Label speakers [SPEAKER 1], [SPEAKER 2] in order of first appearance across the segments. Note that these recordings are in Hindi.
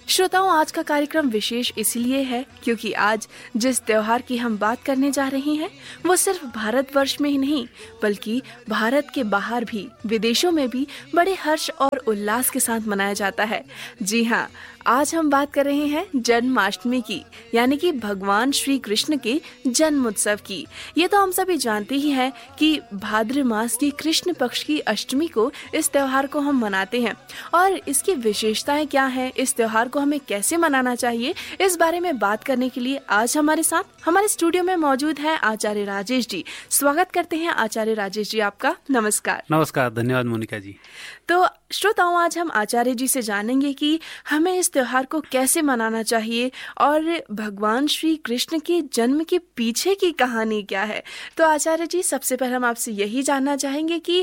[SPEAKER 1] श्रोताओं, आज का कार्यक्रम विशेष इसलिए है क्योंकि आज जिस त्योहार की हम बात करने जा रहे हैं वो सिर्फ भारतवर्ष में ही नहीं बल्कि भारत के बाहर भी, विदेशों में भी बड़े हर्ष और उल्लास के साथ मनाया जाता है। जी हाँ, आज हम बात कर रहे हैं जन्माष्टमी की, यानी कि भगवान श्री कृष्ण के जन्म उत्सव की। ये तो हम सभी जानते ही हैं कि भाद्र मास की कृष्ण पक्ष की अष्टमी को इस त्योहार को हम मनाते हैं। और इसकी विशेषताएं क्या हैं, इस त्योहार को हमें कैसे मनाना चाहिए, इस बारे में बात करने के लिए आज हमारे साथ हमारे स्टूडियो में मौजूद है आचार्य राजेश जी। स्वागत करते हैं आचार्य राजेश जी आपका। नमस्कार।
[SPEAKER 2] नमस्कार, धन्यवाद मोनिका जी।
[SPEAKER 1] तो श्रोताओं, आज हम आचार्य जी से जानेंगे कि हमें इस त्योहार को कैसे मनाना चाहिए और भगवान श्री कृष्ण के जन्म के पीछे की कहानी क्या है। तो आचार्य जी, सबसे पहले हम आपसे यही जानना चाहेंगे कि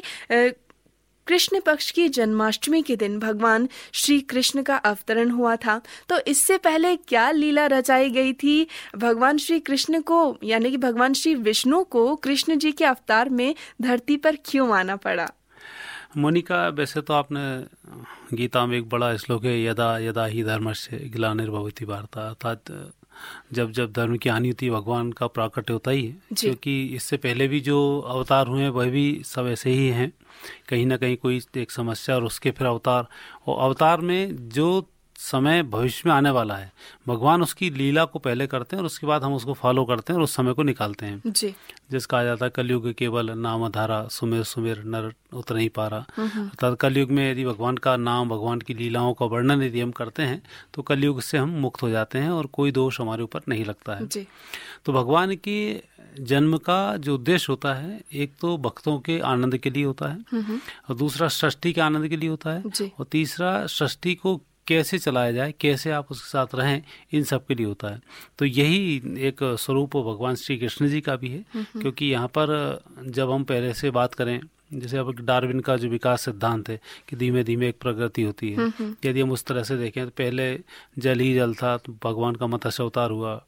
[SPEAKER 1] कृष्ण पक्ष की जन्माष्टमी के दिन भगवान श्री कृष्ण का अवतरण हुआ था, तो इससे पहले क्या लीला रचाई गई थी? भगवान श्री कृष्ण को, यानी कि भगवान श्री विष्णु को कृष्ण जी के अवतार में धरती पर क्यों आना पड़ा?
[SPEAKER 2] मोनिका, वैसे तो आपने गीता में एक बड़ा श्लोक है, यदा यदा ही धर्मस्य ग्लानिर्भवति भारत, अर्थात जब जब धर्म की हानि होती है भगवान का प्राकट्य होता ही है। क्योंकि इससे पहले भी जो अवतार हुए हैं वह भी सब ऐसे ही हैं, कहीं ना कहीं कोई एक समस्या और उसके फिर अवतार, और अवतार में जो समय भविष्य में आने वाला है भगवान उसकी लीला को पहले करते हैं और उसके बाद हम उसको फॉलो करते हैं और उस समय को निकालते हैं जी। जिसका कहा जाता है कलयुग केवल नाम धारा, सुमेर सुमेर नर उतर नहीं पा रहा। अर्थात कलयुग में यदि भगवान का नाम, भगवान की लीलाओं का वर्णन यदि हम करते हैं तो कलयुग से हम मुक्त हो जाते हैं और कोई दोष हमारे ऊपर नहीं लगता है जी। तो भगवान के जन्म का जो उद्देश्य होता है, एक तो भक्तों के आनंद के लिए होता है और दूसरा सृष्टि के आनंद के लिए होता है और तीसरा सृष्टि को कैसे चलाया जाए, कैसे आप उसके साथ रहें, इन सब के लिए होता है। तो यही एक स्वरूप भगवान श्री कृष्ण जी का भी है। क्योंकि यहाँ पर जब हम पहले से बात करें, जैसे अब डार्विन का जो विकास सिद्धांत है कि धीमे धीमे एक प्रगति होती है, यदि हम उस तरह से देखें तो पहले जल ही जल था, तो भगवान का मत्स्य अवतार हुआ,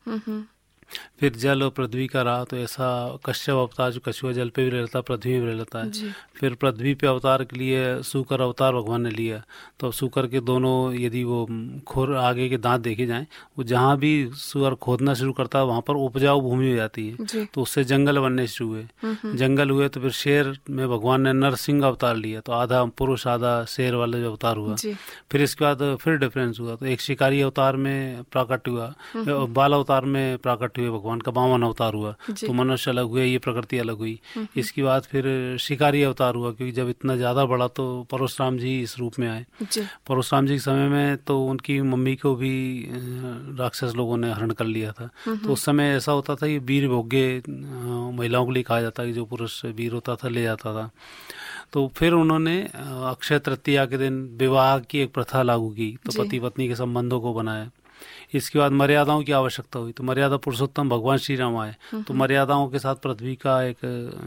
[SPEAKER 2] फिर जल और पृथ्वी का रहा, तो ऐसा कश्यप अवतार जो कछुआ जल पे भी रहता, पृथ्वी में भी रहता है। फिर पृथ्वी पे अवतार के लिए सूकर अवतार भगवान ने लिया। तो सूकर के दोनों यदि वो खोर आगे के दांत देखे जाएं, वो जहाँ भी सूअर खोदना शुरू करता है वहाँ पर उपजाऊ भूमि हो जाती है, तो उससे जंगल बनने शुरू हुए। जंगल हुए तो फिर शेर में भगवान ने नरसिंह अवतार लिया, तो आधा पुरुष आधा शेर वाला जो अवतार हुआ। फिर इसके बाद फिर डिफरेंस हुआ, तो एक शिकारी अवतार में प्राकट्य हुआ, बाल अवतार में प्राकट्य हुए, भगवान का वामन अवतार हुआ, तो मनुष्य अलग हुए, ये प्रकृति अलग हुई। इसके बाद फिर शिकारी अवतार हुआ, क्योंकि जब इतना ज्यादा बढ़ा तो परशुराम जी इस रूप में आए। परशुराम जी के समय में तो उनकी मम्मी को भी राक्षस लोगों ने हरण कर लिया था। तो उस समय ऐसा होता था कि वीर भोग्य महिलाओं के लिए कहा जाता है कि जो पुरुष वीर होता था ले जाता था। तो फिर उन्होंने अक्षय तृतीया के दिन विवाह की एक प्रथा लागू की, तो पति पत्नी के संबंधों को बनाया। इसके बाद मर्यादाओं की आवश्यकता हुई, तो मर्यादा पुरुषोत्तम भगवान श्री राम आए, तो मर्यादाओं के साथ पृथ्वी का एक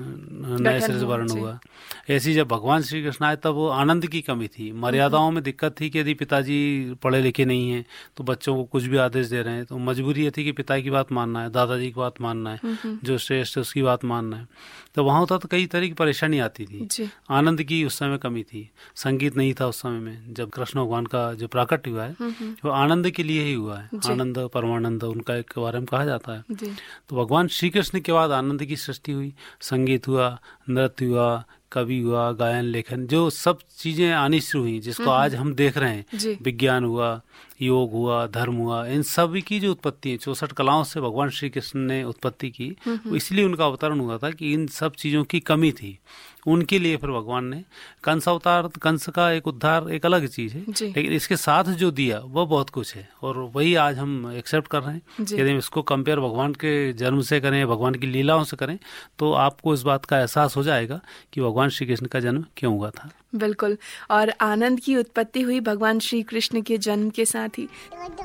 [SPEAKER 2] नए सिरे से वर्ण हुआ। ऐसी जब भगवान श्री कृष्ण आए तब वो आनंद की कमी थी, मर्यादाओं में दिक्कत थी कि यदि पिताजी पढ़े लिखे नहीं हैं तो बच्चों को कुछ भी आदेश दे रहे हैं, तो मजबूरी ये थी कि पिता की बात मानना है, दादाजी की बात मानना है, जो श्रेष्ठ है उसकी बात मानना है। तो वहाँ होता तो कई तरह की परेशानी आती थी, आनंद की उस समय कमी थी। संगीत नहीं था उस समय में, जब कृष्ण भगवान का जो प्राकट्य हुआ है वो आनंद के लिए ही हुआ है। आनंद परमानंद उनका एक बारे में कहा जाता है। तो भगवान श्री कृष्ण के बाद आनंद की सृष्टि हुई, संगीत हुआ, नृत्य हुआ, कवि हुआ, गायन लेखन, जो सब चीजें आनी शुरू हुई जिसको आज हम देख रहे हैं। विज्ञान हुआ, योग हुआ, धर्म हुआ, इन सभी की जो उत्पत्ति है 64 कलाओं से भगवान श्री कृष्ण ने उत्पत्ति की, इसलिए उनका अवतरण हुआ था कि इन सब चीजों की कमी थी। उनके लिए फिर भगवान ने कंस अवतार, कंस का एक उद्धार एक अलग चीज है, लेकिन इसके साथ जो दिया वो बहुत कुछ है और वही आज हम एक्सेप्ट कर रहे हैं। यदि हम इसको कंपेयर भगवान के जन्म से करें, भगवान की लीलाओं से करें, तो आपको इस बात का एहसास हो जाएगा कि भगवान श्री कृष्ण का जन्म क्यों हुआ था।
[SPEAKER 1] बिल्कुल, और आनंद की उत्पत्ति हुई भगवान श्री कृष्ण के जन्म के साथ ही।